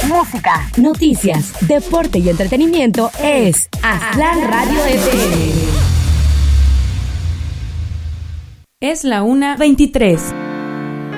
música, noticias, deporte y entretenimiento es Aztlán Radio FM. Es la 1:23.